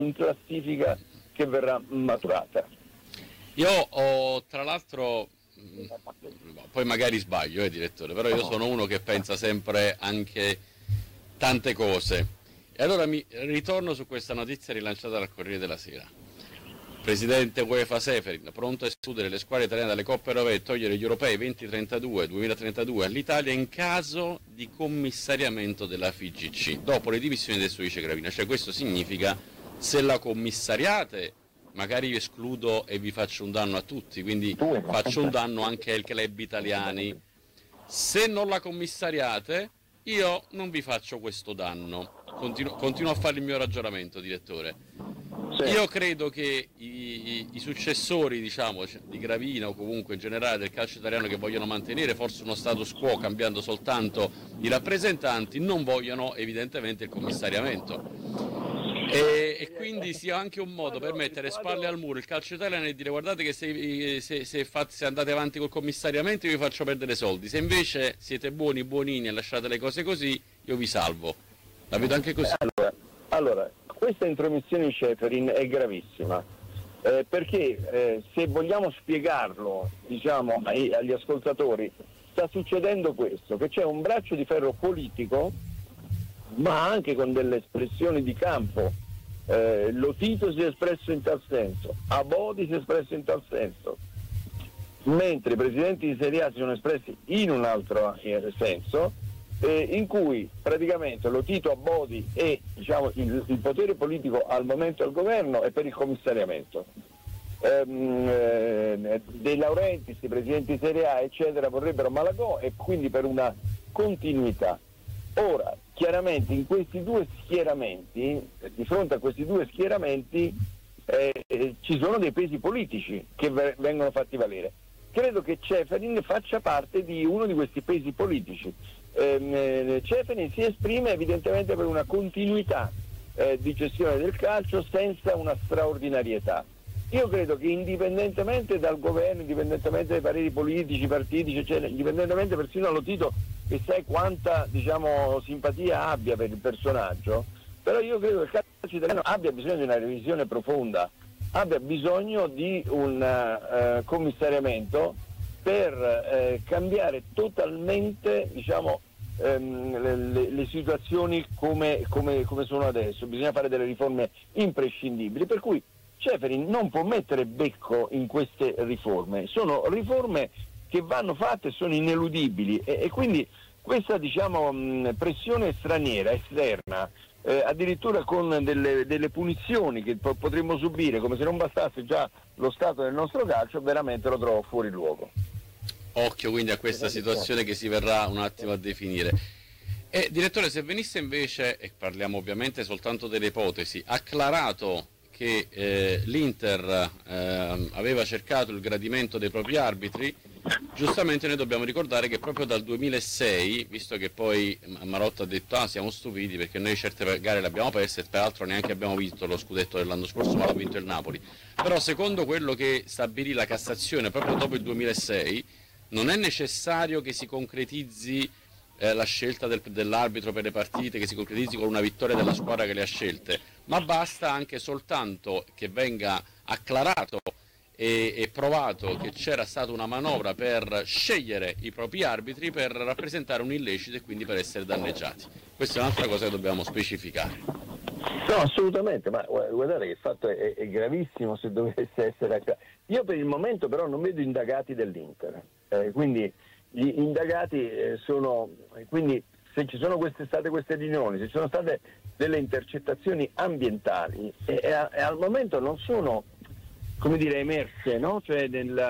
in classifica che verrà maturata. Io ho, tra l'altro, poi magari sbaglio, direttore, però io sono uno che pensa sempre anche tante cose. E allora mi ritorno su questa notizia rilanciata dal Corriere della Sera. Presidente UEFA Seferin, pronto a escludere le squadre italiane dalle Coppe Europee e togliere gli europei 2032 all'Italia in caso di commissariamento della FIGC, dopo le dimissioni del suo vice Gravina. Cioè questo significa, se la commissariate, magari vi escludo e vi faccio un danno a tutti, quindi faccio un danno anche ai club italiani. Se non la commissariate, io non vi faccio questo danno. Continuo a fare il mio ragionamento, direttore. Io credo che i successori, diciamo, di Gravina o comunque in generale del calcio italiano, che vogliono mantenere forse uno status quo cambiando soltanto i rappresentanti, non vogliono evidentemente il commissariamento. E quindi sia anche un modo per mettere spalle al muro il calcio italiano e dire: guardate che se andate avanti col commissariamento io vi faccio perdere soldi, se invece siete buonini e lasciate le cose così, io vi salvo. La vedo anche così. Allora, questa intromissione di Ceferin è gravissima, perché se vogliamo spiegarlo, diciamo, agli ascoltatori, sta succedendo questo, che c'è un braccio di ferro politico, ma anche con delle espressioni di campo. Lotito si è espresso in tal senso, Abodi si è espresso in tal senso, mentre i presidenti di Serie A si sono espressi in un altro senso, in cui praticamente Lotito, Abodi e, diciamo, il potere politico al momento al governo è per il commissariamento. De Laurentiis, i presidenti di Serie A eccetera vorrebbero Malagò e quindi per una continuità. Ora, chiaramente in questi due schieramenti, di fronte a questi due schieramenti ci sono dei pesi politici che vengono fatti valere. Credo che Ceferin faccia parte di uno di questi pesi politici. Ceferin si esprime evidentemente per una continuità di gestione del calcio senza una straordinarietà. Io credo che indipendentemente dal governo, indipendentemente dai pareri politici, partitici, eccetera, indipendentemente persino da Lotito, che sai quanta, diciamo, simpatia abbia per il personaggio, però io credo che il calcio italiano abbia bisogno di una revisione profonda, abbia bisogno di un commissariamento per cambiare totalmente, diciamo, le situazioni come sono adesso. Bisogna fare delle riforme imprescindibili, per cui Ceferin non può mettere becco in queste riforme, sono riforme che vanno fatte, sono ineludibili e quindi questa, diciamo, pressione straniera, esterna, addirittura con delle punizioni che potremmo subire, come se non bastasse già lo stato del nostro calcio, veramente lo trovo fuori luogo. Occhio quindi a questa situazione che si verrà un attimo a definire. Direttore, se venisse invece, e parliamo ovviamente soltanto delle ipotesi, acclarato che l'Inter aveva cercato il gradimento dei propri arbitri, giustamente noi dobbiamo ricordare che proprio dal 2006, visto che poi Marotta ha detto siamo stupidi perché noi certe gare le abbiamo perse e peraltro neanche abbiamo vinto lo scudetto dell'anno scorso, ma l'ha vinto il Napoli, però secondo quello che stabilì la Cassazione proprio dopo il 2006 non è necessario che si concretizzi la scelta dell'arbitro per le partite, che si concretizzi con una vittoria della squadra che le ha scelte, ma basta anche soltanto che venga acclarato e provato che c'era stata una manovra per scegliere i propri arbitri per rappresentare un illecito e quindi per essere danneggiati. Questa è un'altra cosa che dobbiamo specificare. No, assolutamente, ma guardate che il fatto è gravissimo se dovesse essere acclarato. Io per il momento però non vedo indagati dell'Inter, quindi gli indagati sono, quindi se ci sono state queste riunioni, se ci sono state delle intercettazioni ambientali e al momento non sono, come dire, emerse, no? Cioè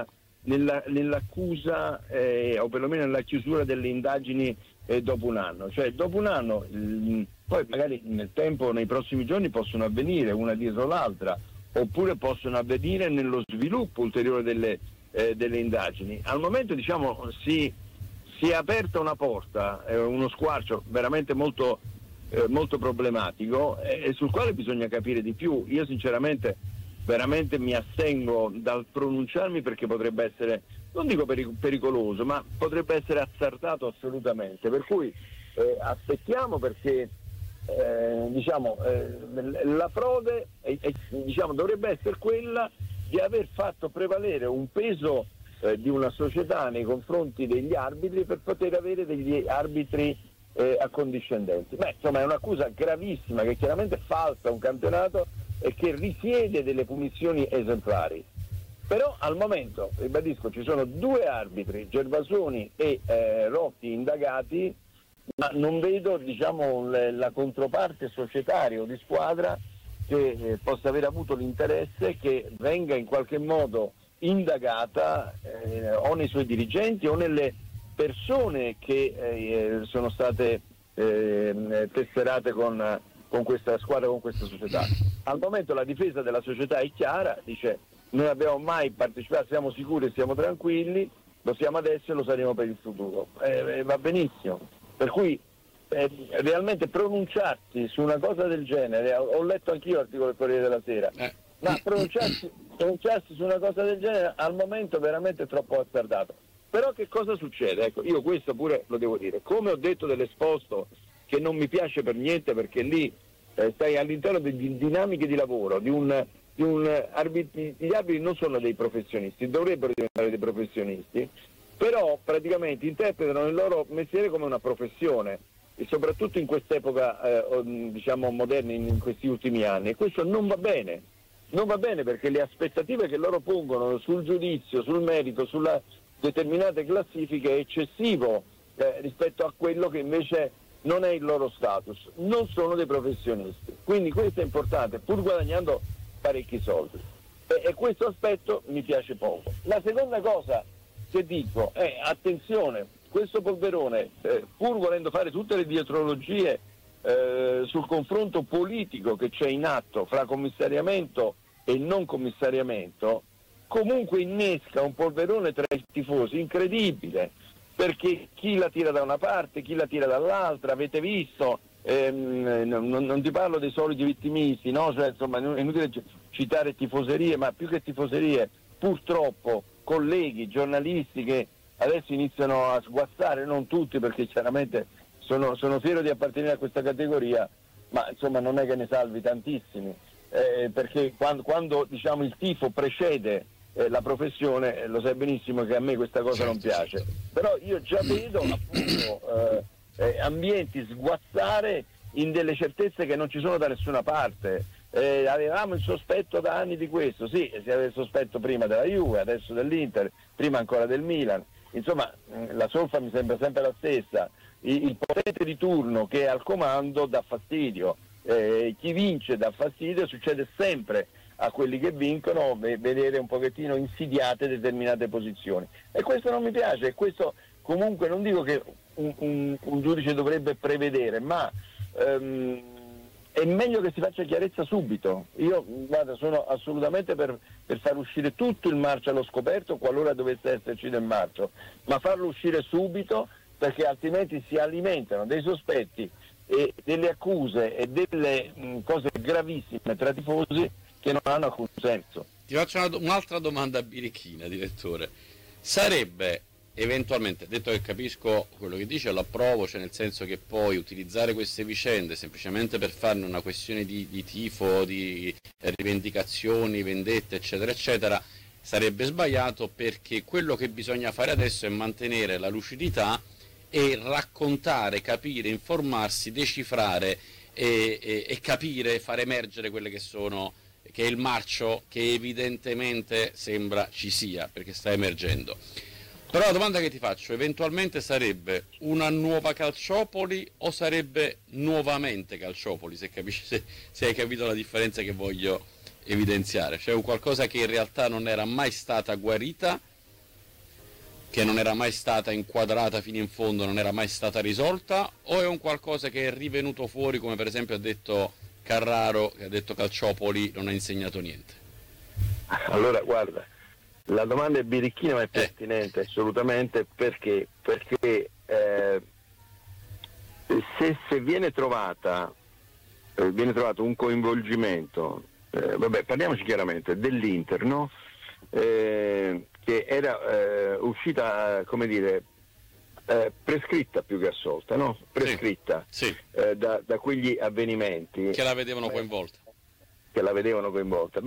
nell'accusa o perlomeno nella chiusura delle indagini dopo un anno, cioè dopo un anno poi magari nel tempo, nei prossimi giorni possono avvenire una dietro l'altra, oppure possono avvenire nello sviluppo ulteriore delle indagini. Al momento, diciamo, si è aperta una porta, uno squarcio veramente molto problematico e sul quale bisogna capire di più. Io sinceramente veramente mi astengo dal pronunciarmi perché potrebbe essere, non dico pericoloso, ma potrebbe essere azzardato assolutamente, per cui aspettiamo, perché la frode dovrebbe essere quella di aver fatto prevalere un peso di una società nei confronti degli arbitri per poter avere degli arbitri accondiscendenti. Insomma, è un'accusa gravissima che chiaramente falsa un campionato e che risiede delle punizioni esemplari. Però al momento, ribadisco, ci sono 2 arbitri, Gervasoni e Rotti, indagati, ma non vedo la controparte societaria o di squadra che possa aver avuto l'interesse che venga in qualche modo indagata o nei suoi dirigenti o nelle persone che sono state tesserate con questa squadra, con questa società. Al momento la difesa della società è chiara, dice: non abbiamo mai partecipato, siamo sicuri e siamo tranquilli, lo siamo adesso e lo saremo per il futuro. Va benissimo. Per cui realmente pronunciarsi su una cosa del genere, ho letto anch'io l'articolo del Corriere della Sera, ma pronunciarsi su una cosa del genere al momento veramente è troppo azzardato. Però che cosa succede? Ecco, io questo pure lo devo dire. Come ho detto dell'Esposto, che non mi piace per niente, perché lì stai all'interno di dinamiche di lavoro, gli arbitri non sono dei professionisti, dovrebbero diventare dei professionisti, però praticamente interpretano il loro mestiere come una professione, e soprattutto in quest'epoca moderna, in questi ultimi anni. E questo non va bene, perché le aspettative che loro pongono sul giudizio, sul merito, sulla determinate classifiche è eccessivo rispetto a quello che invece non è il loro status. Non sono dei professionisti, quindi questo è importante, pur guadagnando parecchi soldi, e questo aspetto mi piace poco. La seconda cosa che dico è: attenzione, questo polverone, pur volendo fare tutte le dietrologie sul confronto politico che c'è in atto fra commissariamento e non commissariamento, comunque innesca un polverone tra i tifosi incredibile, perché chi la tira da una parte, chi la tira dall'altra, avete visto, non ti parlo dei soliti vittimisti, no? Cioè, insomma, è inutile citare tifoserie, ma più che tifoserie, purtroppo colleghi, giornalisti che adesso iniziano a sguazzare, non tutti, perché chiaramente sono fiero di appartenere a questa categoria, ma insomma non è che ne salvi tantissimi, perché quando il tifo precede la professione, lo sai benissimo che a me questa cosa non piace. Però io già vedo appunto ambienti sguazzare in delle certezze che non ci sono da nessuna parte. Avevamo il sospetto da anni di questo, sì, si aveva il sospetto prima della Juve, adesso dell'Inter, prima ancora del Milan. Insomma, la solfa mi sembra sempre la stessa. Il potente di turno che è al comando dà fastidio, chi vince dà fastidio, succede sempre a quelli che vincono vedere un pochettino insidiate determinate posizioni, e questo non mi piace, e questo comunque non dico che un giudice dovrebbe prevedere, ma è meglio che si faccia chiarezza subito. Io sono assolutamente per far uscire tutto il marcio allo scoperto qualora dovesse esserci del marcio, ma farlo uscire subito, perché altrimenti si alimentano dei sospetti e delle accuse e delle cose gravissime tra tifosi che non hanno alcun senso. Ti faccio un'altra domanda birichina, direttore. Sarebbe eventualmente, detto che capisco quello che dice, lo approvo, cioè nel senso che poi utilizzare queste vicende semplicemente per farne una questione di tifo, di rivendicazioni, vendette, eccetera, eccetera, sarebbe sbagliato, perché quello che bisogna fare adesso è mantenere la lucidità e raccontare, capire, informarsi, decifrare e capire, far emergere quelle che sono, che è il marcio che evidentemente sembra ci sia, perché sta emergendo. Però la domanda che ti faccio, eventualmente sarebbe una nuova Calciopoli o sarebbe nuovamente Calciopoli, se hai capito la differenza che voglio evidenziare? Cioè un qualcosa che in realtà non era mai stata guarita, che non era mai stata inquadrata fino in fondo, non era mai stata risolta, o è un qualcosa che è rivenuto fuori, come per esempio ha detto Carraro, che ha detto Calciopoli non ha insegnato niente? Allora, guarda, la domanda è birichina ma è pertinente assolutamente, perché se viene trovato un coinvolgimento, parliamoci chiaramente dell'Inter, no? Che era uscita, come dire, prescritta più che assolta, no? Prescritta Sì, da quegli avvenimenti che la vedevano coinvolta. che la vedevano coinvolta.